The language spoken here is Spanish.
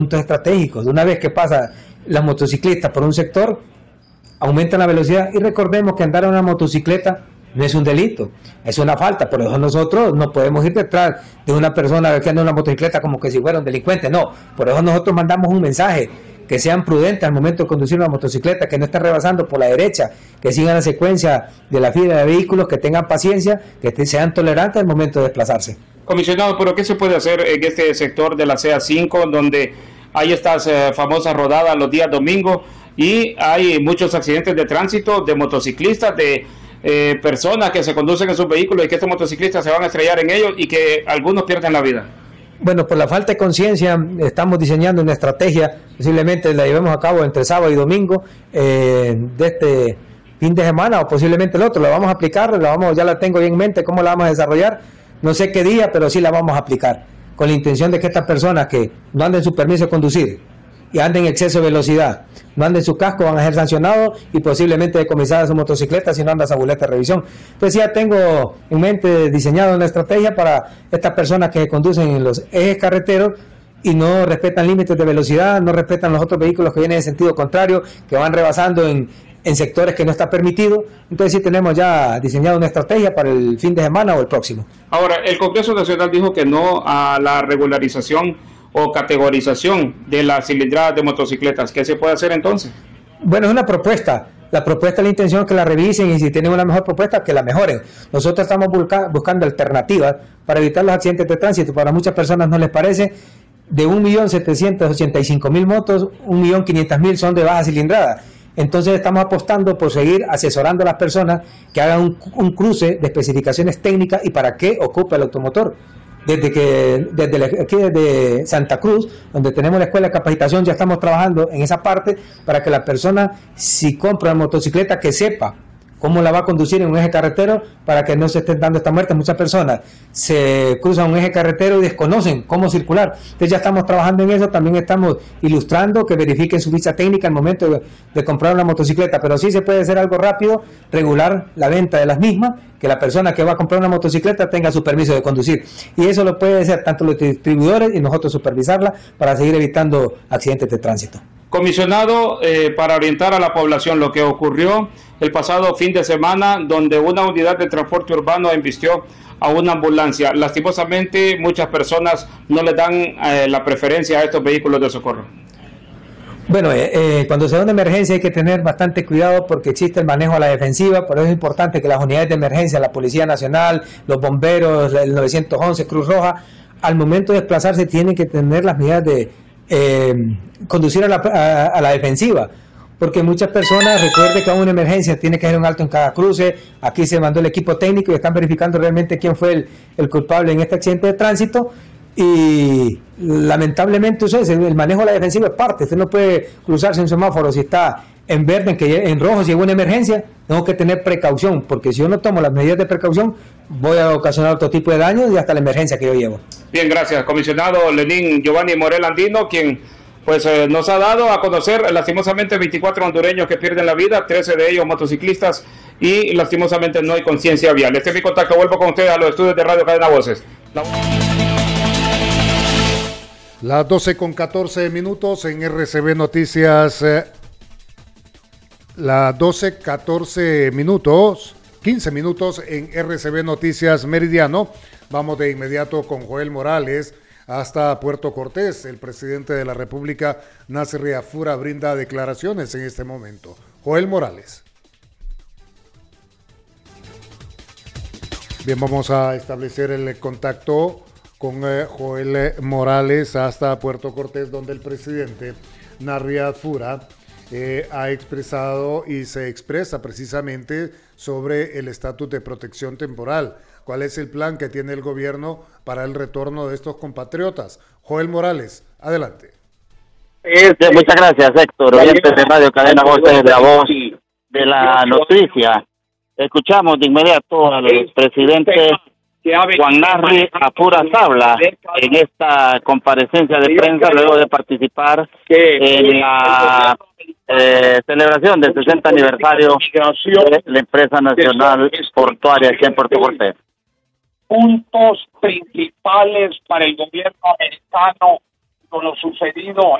puntos estratégicos. Una vez que pasa la motocicleta por un sector, aumentan la velocidad, y recordemos que andar en una motocicleta no es un delito, es una falta. Por eso nosotros no podemos ir detrás de una persona que anda en una motocicleta como que si fuera un delincuente, no. Por eso nosotros mandamos un mensaje: que sean prudentes al momento de conducir una motocicleta, que no estén rebasando por la derecha, que sigan la secuencia de la fila de vehículos, que tengan paciencia, que sean tolerantes al momento de desplazarse. Comisionado, ¿pero qué se puede hacer en este sector de la CA5, donde hay estas famosas rodadas los días domingos y hay muchos accidentes de tránsito de motociclistas, de personas que se conducen en sus vehículos y que estos motociclistas se van a estrellar en ellos y que algunos pierden la vida? Bueno, por la falta de conciencia estamos diseñando una estrategia, posiblemente la llevemos a cabo entre sábado y domingo de este fin de semana, o posiblemente el otro. La vamos a aplicar, ya la tengo bien en mente cómo la vamos a desarrollar. No sé qué día, pero sí la vamos a aplicar, con la intención de que estas personas que no anden su permiso de conducir y anden en exceso de velocidad, no anden su casco, van a ser sancionados y posiblemente decomisadas su motocicleta si no anda esa boleta de revisión. Entonces ya tengo en mente diseñado una estrategia para estas personas que conducen en los ejes carreteros y no respetan límites de velocidad, no respetan los otros vehículos que vienen en sentido contrario, que van rebasando en sectores que no está permitido. Entonces sí tenemos ya diseñado una estrategia para el fin de semana o el próximo. Ahora, el Congreso Nacional dijo que no a la regularización o categorización de las cilindradas de motocicletas. ¿Qué se puede hacer entonces? Bueno, es una propuesta. La propuesta, la intención es que la revisen y si tienen una mejor propuesta, que la mejoren. Nosotros estamos buscando alternativas para evitar los accidentes de tránsito. Para muchas personas no les parece. De 1.785.000 motos, 1.500.000 son de baja cilindrada. Entonces estamos apostando por seguir asesorando a las personas que hagan un cruce de especificaciones técnicas y para qué ocupa el automotor. Desde Santa Cruz, donde tenemos la escuela de capacitación, ya estamos trabajando en esa parte para que la persona, si compra motocicleta, que sepa cómo la va a conducir en un eje carretero para que no se estén dando esta muerte. Muchas personas se cruzan un eje carretero y desconocen cómo circular. Entonces ya estamos trabajando en eso. También estamos ilustrando que verifiquen su ficha técnica al momento de comprar una motocicleta, pero sí se puede hacer algo rápido, regular la venta de las mismas, que la persona que va a comprar una motocicleta tenga su permiso de conducir, y eso lo puede hacer tanto los distribuidores y nosotros supervisarla para seguir evitando accidentes de tránsito. Comisionado, para orientar a la población, lo que ocurrió el pasado fin de semana, donde una unidad de transporte urbano embistió a una ambulancia. Lastimosamente, muchas personas no le dan la preferencia a estos vehículos de socorro. Bueno, cuando se da una emergencia hay que tener bastante cuidado porque existe el manejo a la defensiva. Por eso es importante que las unidades de emergencia, la Policía Nacional, los bomberos, el 911, Cruz Roja, al momento de desplazarse tienen que tener las medidas de conducir a la defensiva, porque muchas personas, recuerde que a una emergencia tiene que haber un alto en cada cruce. Aquí se mandó el equipo técnico y están verificando realmente quién fue el culpable en este accidente de tránsito, y lamentablemente el manejo a la defensiva es parte. Usted no puede cruzarse en semáforo si está en verde, en rojo, si hay una emergencia. Tengo que tener precaución, porque si yo no tomo las medidas de precaución voy a ocasionar otro tipo de daños y hasta la emergencia que yo llevo. Bien, gracias, comisionado Lenín Giovanni Morel Andino, quien pues nos ha dado a conocer lastimosamente 24 hondureños que pierden la vida, 13 de ellos motociclistas, y lastimosamente no hay conciencia vial. Este es mi contacto, vuelvo con ustedes a los estudios de Radio Cadena Voces. Las 12:14 en RCB Noticias, las 12:14, 15 minutos en RCB Noticias Meridiano. Vamos de inmediato con Joel Morales hasta Puerto Cortés. El presidente de la República, Nasser Riafura, brinda declaraciones en este momento. Joel Morales. Bien, vamos a establecer el contacto con Joel Morales hasta Puerto Cortés, donde el presidente Nasser Riafura ha expresado y se expresa precisamente sobre el estatus de protección temporal. ¿Cuál es el plan que tiene el gobierno para el retorno de estos compatriotas? Joel Morales, adelante. Muchas gracias, Héctor. Oyentes de Radio Cadena Voces, la voz de la noticia. Escuchamos de inmediato al presidente Juan Nasser Riafura Sabla en esta comparecencia de prensa luego de participar en la celebración del 60 aniversario de la empresa nacional portuaria aquí en Puerto Cortés. Puntos principales para el gobierno americano con lo sucedido